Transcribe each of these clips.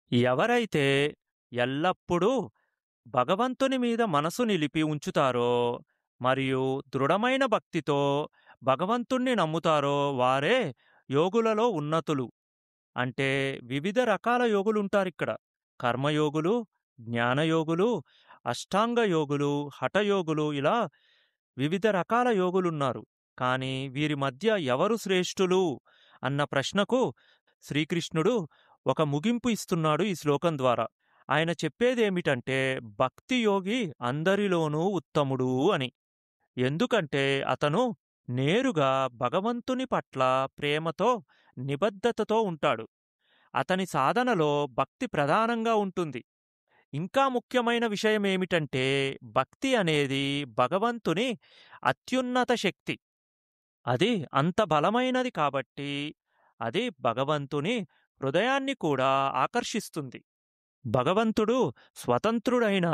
ఎవరైతే ఎల్లప్పుడూ భగవంతుని మీద మనసు నిలిపి ఉంచుతారో, మరియు దృఢమైన భక్తితో భగవంతుణ్ణి నమ్ముతారో వారే యోగులలో ఉన్నతులు. అంటే వివిధ రకాల యోగులుంటారిక్కడ. కర్మయోగులు, జ్ఞానయోగులు, అష్టాంగ యోగులు, హఠయోగులు ఇలా వివిధ రకాల యోగులున్నారు. కానీ వీరి మధ్య ఎవరు శ్రేష్ఠులు అన్న ప్రశ్నకు శ్రీకృష్ణుడు ఒక ముగింపు ఇస్తున్నాడు ఈ శ్లోకం ద్వారా. ఆయన చెప్పేదేమిటంటే భక్తి యోగి అందరిలోనూ ఉత్తముడు అని. ఎందుకంటే అతను నేరుగా భగవంతుని పట్ల ప్రేమతో, నిబద్ధతతో ఉంటాడు. అతని సాధనలో భక్తి ప్రధానంగా ఉంటుంది. ఇంకా ముఖ్యమైన విషయమేమిటంటే భక్తి అనేది భగవంతుని అత్యున్నత శక్తి. అది అంత బలమైనది కాబట్టి అది భగవంతుని హృదయాన్ని కూడా ఆకర్షిస్తుంది. భగవంతుడు స్వతంత్రుడైన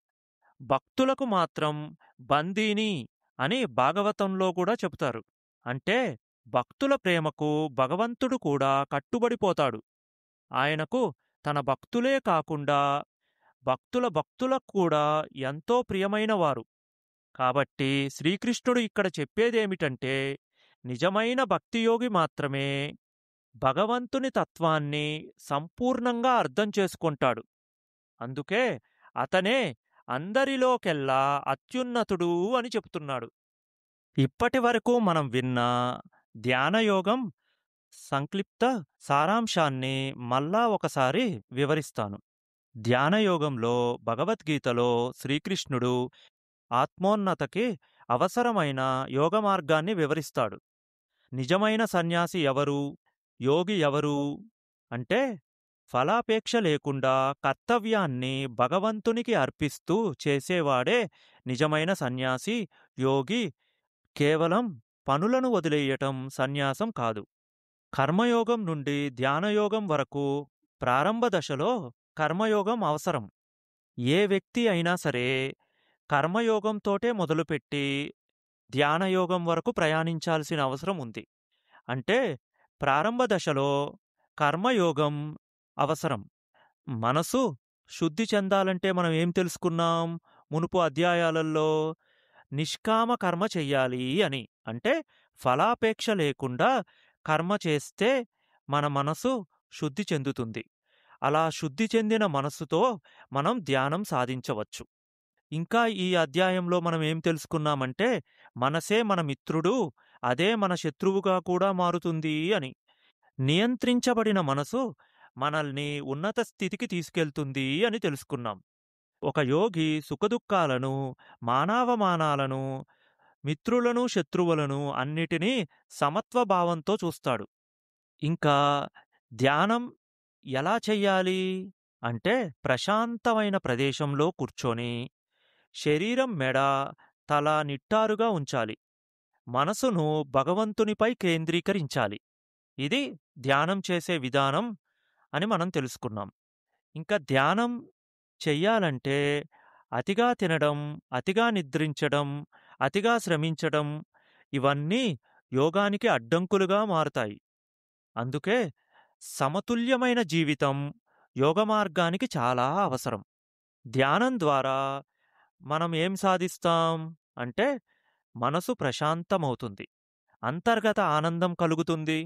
భక్తులకు మాత్రం బందీని అని భాగవతంలో కూడా చెబుతారు. అంటే భక్తుల ప్రేమకు భగవంతుడు కూడా కట్టుబడిపోతాడు. ఆయనకు తన భక్తులే కాకుండా భక్తులకు కూడా ఎంతో ప్రియమైన వారు. కాబట్టి శ్రీకృష్ణుడు ఇక్కడ చెప్పేదేమిటంటే నిజమైన భక్తియోగి మాత్రమే భగవంతుని తత్వాన్ని సంపూర్ణంగా అర్థం చేసుకుంటాడు. అందుకే అతనే అందరిలోకెల్లా అత్యున్నతుడు అని చెప్తున్నాడు. ఇప్పటి వరకు మనం విన్న ధ్యానయోగం సంక్లిప్త సారాంశాన్ని మళ్ళా ఒకసారి వివరిస్తాను. ధ్యానయోగంలో భగవద్గీతలో శ్రీకృష్ణుడు ఆత్మోన్నతకి అవసరమైన యోగ మార్గాన్ని వివరిస్తాడు. నిజమైన సన్యాసి ఎవరు? యోగి ఎవరు? అంటే ఫలాపేక్ష లేకుండా కర్తవ్యాన్ని భగవంతునికి అర్పిస్తూ చేసేవాడే నిజమైన సన్యాసి, యోగి. కేవలం పనులను వదిలేయటం సన్యాసం కాదు. కర్మయోగం నుండి ధ్యానయోగం వరకు ప్రారంభ దశలో కర్మయోగం అవసరం. ఏ వ్యక్తి అయినా సరే కర్మయోగంతోటే మొదలుపెట్టి ధ్యానయోగం వరకు ప్రయాణించాల్సిన అవసరం ఉంది. అంటే ప్రారంభ దశలో కర్మయోగం అవసరం. మనసు శుద్ధి చెందాలంటే మనం ఏం తెలుసుకున్నాం మునుపు అధ్యాయాలలో? నిష్కామ కర్మ చెయ్యాలి అని. అంటే ఫలాపేక్ష లేకుండా కర్మ చేస్తే మన మనసు శుద్ధి చెందుతుంది. అలా శుద్ధి చెందిన మనసుతో మనం ధ్యానం సాధించవచ్చు. ఇంకా ఈ అధ్యాయంలో మనం ఏం తెలుసుకున్నామంటే మనసే మన మిత్రుడు, అదే మన శత్రువుగా కూడా మారుతుంది అని. నియంత్రించబడిన మనసు మనల్ని ఉన్నత స్థితికి తీసుకెళ్తుంది అని తెలుసుకున్నాం. ఒక యోగి సుఖదుఖాలను, మానావమానాలను, మిత్రులను, శత్రువులను అన్నిటినీ సమత్వభావంతో చూస్తాడు. ఇంకా ధ్యానం ఎలా చెయ్యాలి? అంటే ప్రశాంతమైన ప్రదేశంలో కూర్చొని శరీరం మెడ, తల నిట్టారుగా ఉంచాలి. మనసును భగవంతునిపై కేంద్రీకరించాలి. ఇది ధ్యానం చేసే విధానం అని మనం తెలుసుకున్నాం. ఇంకా ధ్యానం చెయ్యాలంటే అతిగా తినడం, అతిగా నిద్రించడం, అతిగా శ్రమించడం ఇవన్నీ యోగానికి అడ్డంకులుగా మారతాయి. అందుకే సమతుల్యమైన జీవితం యోగ మార్గానికి చాలా అవసరం. ధ్యానం ద్వారా మనం ఏం సాధిస్తాం అంటే మనసు ప్రశాంతమవుతుంది. అంతర్గత ఆనందం కలుగుతుంది.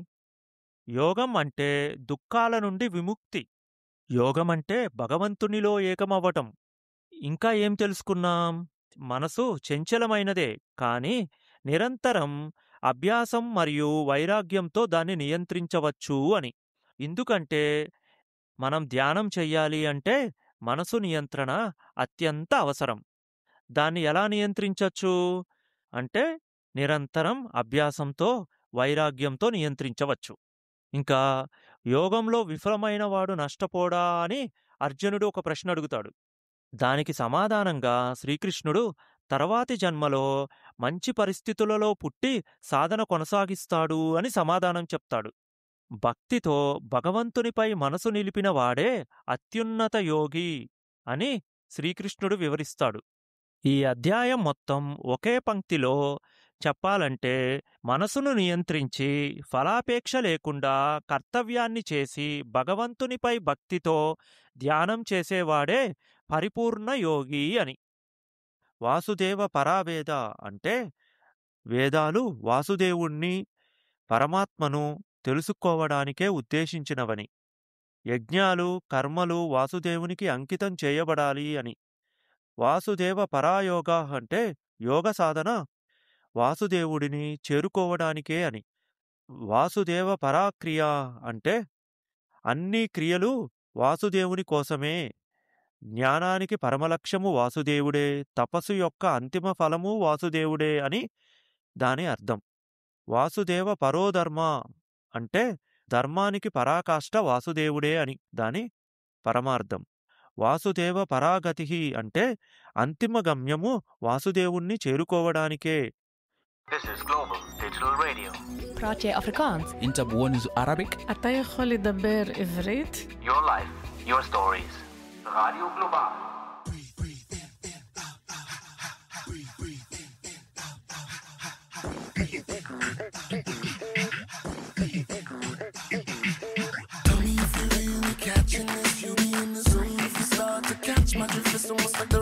యోగం అంటే దుఃఖాల నుండి విముక్తి. యోగమంటే భగవంతునిలో ఏకమవ్వటం. ఇంకా ఏం తెలుసుకున్నాం? మనసు చంచలమైనదే, కానీ నిరంతరం అభ్యాసం మరియు వైరాగ్యంతో దాన్ని నియంత్రించవచ్చు అని. ఎందుకంటే మనం ధ్యానం చెయ్యాలి అంటే మనసు నియంత్రణ అత్యంత అవసరం. దాన్ని ఎలా నియంత్రించొచ్చు? అంటే నిరంతరం అభ్యాసంతో, వైరాగ్యంతో నియంత్రించవచ్చు. ఇంకా యోగంలో విఫలమైన వాడు నష్టపోడా అని అర్జునుడు ఒక ప్రశ్న అడుగుతాడు. దానికి సమాధానంగా శ్రీకృష్ణుడు తర్వాతి జన్మలో మంచి పరిస్థితులలో పుట్టి సాధన కొనసాగిస్తాడు అని సమాధానం చెప్తాడు. భక్తితో భగవంతునిపై మనసు నిలిపిన వాడే అత్యున్నత యోగి అని శ్రీకృష్ణుడు వివరిస్తాడు. ఈ అధ్యాయం మొత్తం ఒకే పంక్తిలో చెప్పాలంటే మనసును నియంత్రించి ఫలాపేక్ష లేకుండా కర్తవ్యాన్ని చేసి భగవంతునిపై భక్తితో ధ్యానం చేసేవాడే పరిపూర్ణ యోగి అని. వాసుదేవ పరావేద అంటే వేదాలు వాసుదేవుణ్ణి పరమాత్మను తెలుసుకోవడానికే ఉద్దేశించినవని. యజ్ఞాలు కర్మలు వాసుదేవునికి అంకితం చేయబడాలి అని. వాసుదేవ పరాయోగ అంటే యోగ సాధన వాసుదేవుడిని చేరుకోవడానికే అని. వాసుదేవ పరాక్రియ అంటే అన్ని క్రియలు వాసుదేవుని కోసమే. జ్ఞానానికి పరమలక్ష్యము వాసుదేవుడే, తపస్సు యొక్క అంతిమ ఫలము వాసుదేవుడే అని దాని అర్థం. వాసుదేవ పరోధర్మ అంటే ధర్మానికి పరాకాష్ట వాసుదేవుడే అని దాని పరమార్థం. వాసుదేవ పరాగతి అంటే అంతిమ గమ్యము వాసుదేవుణ్ణి చేరుకోవడానికే. This is Global Digital Radio. praat jij Afrikaans? انت بونس Arabic? אתה יכול לדבר עברית? Your life, your stories. Radio Global. Tell me if you're really catching this. You be in the zone if you start to catch my drift. It's almost like the